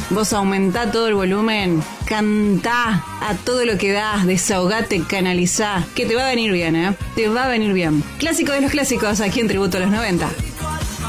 Vos aumentá todo el volumen, cantá a todo lo que das, desahogate, canalizá, que te va a venir bien, te va a venir bien. Clásico de los clásicos aquí en Tributo a los 90.